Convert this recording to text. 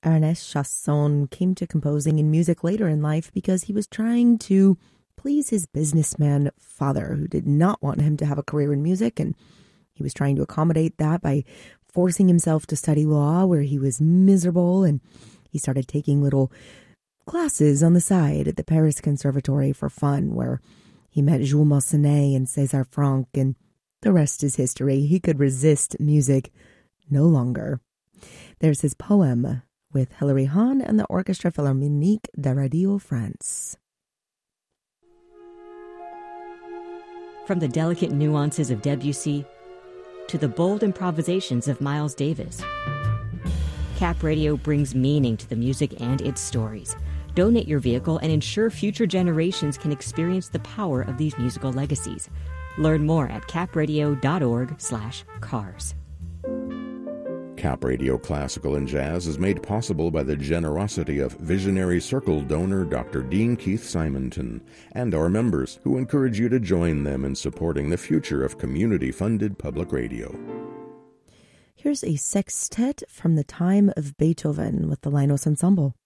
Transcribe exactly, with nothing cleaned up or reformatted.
Ernest Chausson came to composing in music later in life because he was trying to please his businessman father, who did not want him to have a career in music, and he was trying to accommodate that by forcing himself to study law, where he was miserable, and he started taking little classes on the side at the Paris Conservatory for fun, where he met Jules Massenet and César Franck, and the rest is history. He could resist music no longer. There's his poem with Hilary Hahn and the Orchestre Philharmonique de Radio France. From the delicate nuances of Debussy to the bold improvisations of Miles Davis, Cap Radio brings meaning to the music and its stories. Donate your vehicle and ensure future generations can experience the power of these musical legacies. Learn more at capradio.org slash cars. Cap Radio Classical and Jazz is made possible by the generosity of Visionary Circle donor Doctor Dean Keith Simonton and our members, who encourage you to join them in supporting the future of community-funded public radio. Here's a sextet from the time of Beethoven with the Linus Ensemble.